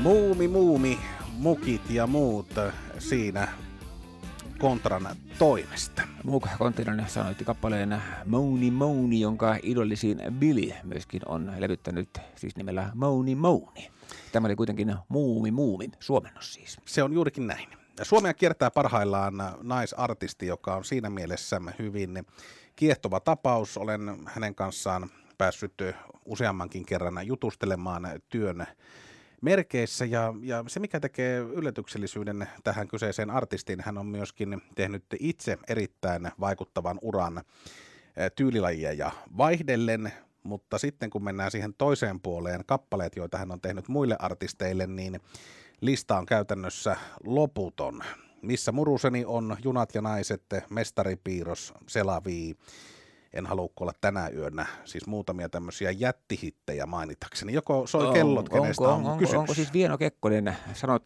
Muumi, mukit ja muut siinä Kontran toimesta. Muuka Kontinen sanoitti kappaleen Mouni, jonka idollisiin Billy myöskin on levyttänyt siis nimellä Mouni. Tämä oli kuitenkin Muumi, suomennos siis. Se on juurikin näin. Suomea kiertää parhaillaan naisartisti, joka on siinä mielessä hyvin kiehtova tapaus. Olen hänen kanssaan päässyt useammankin kerran jutustelemaan työn merkeissä ja se mikä tekee yllätyksellisyyden tähän kyseiseen artistiin, hän on myöskin tehnyt itse erittäin vaikuttavan uran tyylilajia vaihdellen, mutta sitten kun mennään siihen toiseen puoleen, kappaleet, joita hän on tehnyt muille artisteille, niin lista on käytännössä loputon. Missä muruseni on, Junat ja naiset, Mestaripiirros, Selavii. En halua olla tänä yönä, siis muutamia tämmöisiä jättihittejä mainitakseni. Joko soi kellot, kenestä on kysymys? Onko siis Vieno Kekkonen,